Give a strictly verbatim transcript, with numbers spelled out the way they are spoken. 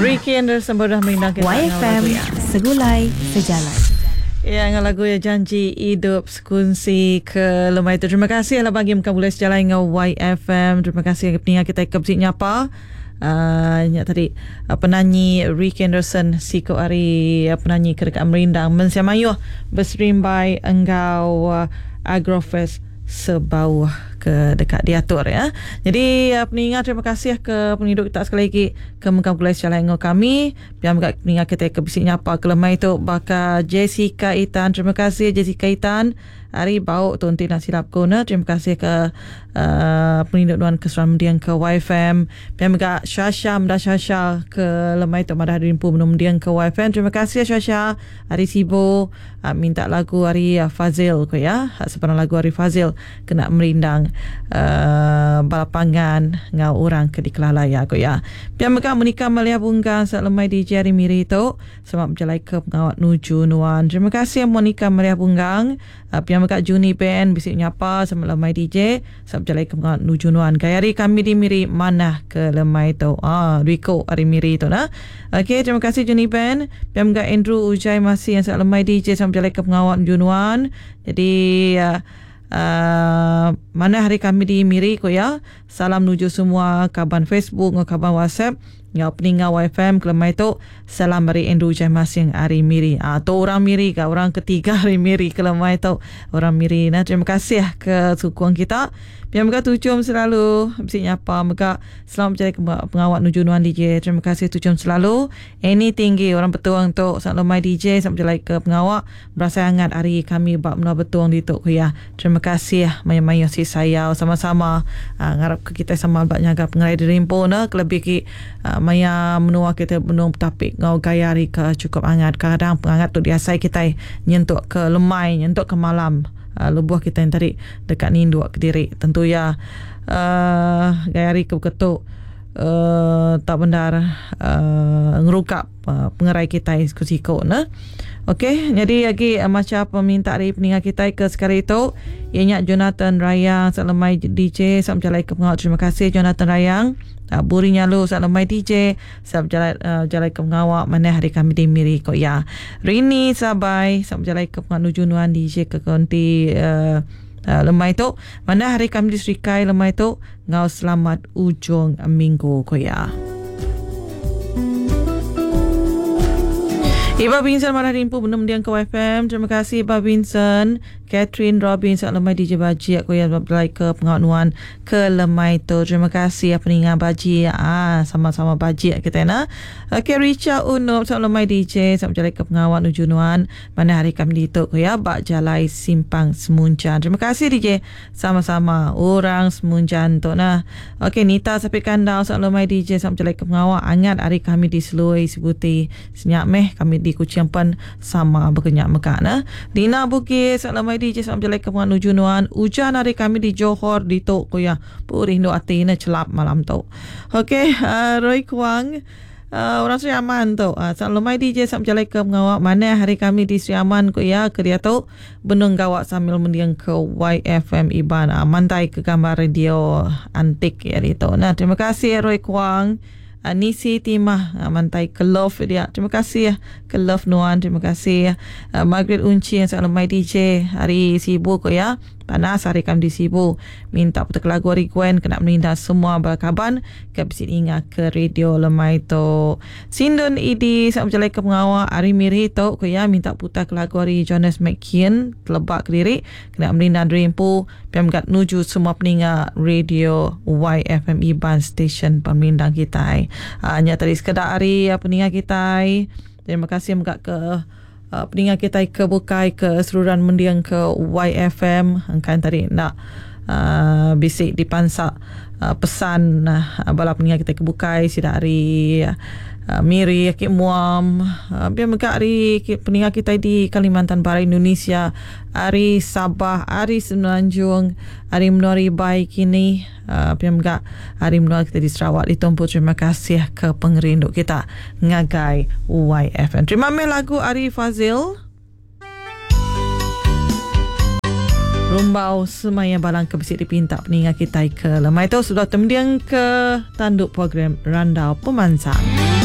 Ricky Anderson baru dah menang kita Y F M Segulai Sejalan. Ya, dengan lagu ya Janji Hidup Sekunsi ke lemah itu. Terima kasih lah bagi muka boleh sejalan dengan Y F M. Terima kasih pendengar kita ke Bersih Nyapa. Uh, ya, tadi uh, penyanyi Ricky Anderson Siko Ari uh, penyanyi kedekat Merindang mensiamayuh berserimbai engkau uh, Agrofest sebawah ke dekat diatur ya. Jadi uh, pendengar terima kasih ke penduduk kita sekali lagi ke muka boleh sejalan dengan kami. Biar muka pendengar kita ke Bersih Nyapa ke lemah itu bakal Jessica Itan. Terima kasih Jessica Itan. Hari bau tu nanti nak silap kona. Terima kasih ke uh, penduduk Nuan Keseruan Mendiang ke Y F M. Biar juga Syasha Mda Syasha ke lemah itu Madah Rimpu Menung Mendiang ke Y F M. Terima kasih Syasha. Hari Sibo uh, minta lagu hari uh, Fazil ko ya. Sebenarnya lagu hari Fazil kena merindang uh, balapangan ngau orang ke di Kelalaya ko ya. Biar juga menikah melia bunggang saat lemai di Jari Miri itu sebab berjalan ke pengawat nuju Nuan. Terima kasih Monika Melia Bunggang. Uh, biar Mak Juni Band Bisik Nyapa sama lemai D J sab jalai ke nuju Nuan. Kayari kami di Miri mana ke lemai tu. Ah, Rico ari Miri tu nah. Okey, terima kasih Juni Band. Biar Mak Andrew Ujai masih yang sab lemai D J sama jalai ke pengawat nuju Nuan. Jadi uh, Uh, mana hari kami di Miri ko ya. Salam nuju semua kaban Facebook ngau kaban WhatsApp ngau peninga Y F M kelemai tu. Salam dari Andrew Ujai masih hari Miri. Ah, tu orang Miri ke orang ketiga hari Miri kelemai tu orang Miri. Nah, terima kasih ke sukuan kita. Biar mereka tujuan selalu Bersih Nyapa. Mereka selamat menjadi pengawat nuju Nuan D J. Terima kasih tujuan selalu. Any tinggi orang betuang tu saat lemai D J selamat menjadi ke pengawat. Berasa hangat hari kami bak menua betuang di tu ya. Terima kasih maya-maya si saya sama-sama uh, ngarap ke kita sama bak nyaga pengerai di rimpo na kelebih ki uh, maya menua kita benung tapik ngau gaya hari ke cukup hangat. Kadang penghangat tu diasai kita nyentuk ke lemai, nyentuk ke malam. Uh, lebuh kita yang tadi dekat Nindu Kediri tentu ya uh, gaya hari kebetul uh, tak benar uh, ngerukap uh, pengerai kita isiko nah. Okey, jadi lagi uh, macam peminta dari pendengar kita ke sekarang itu ianya Jonathan Rayang Salamai D J sam jalai ke pengawal. Terima kasih Jonathan Rayang. Uh, Buri Nyalu Salamai D J sam jalai uh, jalai ke pengawal mana hari kami di Miri ko ya. Rini Sabai sam jalai ke pengawal nuju Nuan D J ke konti uh, uh, lemai tu mana hari kami di Serikai lemai tu ngau selamat ujung minggu ko ya. Iba Vincent Marah Rimpu Benam Diang ke Y F M. Terima kasih Iba Vincent. Catherine Robin saat lemai D J Baji aku yang berlai ke pengawat Nuan ke lemai tu. Terima kasih apa peninggal Baji. Ah, sama-sama Baji kita na. Okey, Richa Unup saat lemai D J saat berlai ke pengawat nuju Nuan. Mana hari kami di tu ya bak jalai simpang Semuncan. Terima kasih D J. Sama-sama orang Semuncan tu nah. Okey, Nita Sapi Kandang saat lemai D J saat berlai ke pengawat. Angat hari kami di Selui Sebuti Senyak Meh kami di Kuching Pen sama berkenyak mekak nah. Dina Bukit saat lemai D J sama jelai ke nuju Nuan. Hujan hari kami di Johor di Tok ko ya. Purih ndo ati na celap malam tu. Okey, uh, Roy Kwang uh, orang Sri Aman tu. Uh, saat lemai D J sama jelai ke ngawak mana hari kami di Sri Aman ko ya ke dia tu benung gawak sambil mendiang ke Y F M Iban. Uh, mantai ke gambar radio antik ya itu. Nah, terima kasih Roy Kwang. Uh, Nisi Timah uh, mantai ke love dia. Terima kasih ya ke love Nuan. Terima kasih uh, Margaret Unci yang saat lemai D J hari sibuk ko ya. Panas hari kami di Sibu. Minta putar lagu hari Gwen kena menindah semua berkaban ke Bersih ingat ke radio lemai tu. Sindun Idi saat berjalan ke pengawal hari Miri tu ko ya minta putar lagu hari Jonas McKeon telebak Kediri kena menindah Dreampu biar mengat nuju semua peninggal radio Y F M Iban station pemindang kita. Hanya tadi sekedar hari peninggal kita. Terima kasih mengat ke Uh, peninggal kita ke bukai ke seluruhan mendiang ke Y F M kan tadi nak uh, bisik dipansak uh, pesan uh, bala peninggal kita ke bukai sidak hari uh, Miri Akik Muam uh, biar mereka hari peninggal kita di Kalimantan Barat Indonesia, hari Sabah, hari Semenanjung, hari Menori Bai kini uh, biar mereka hari Menori kita di Sarawak ditumpu. Terima kasih ke pengerindu kita ngagai Y F M. Terima kasih lagu Ari Fazil Rumbau semaya balang kebisik dipinta peninggal kita ke lemai itu sudah temdiang ke tanduk program Randau Pemansang.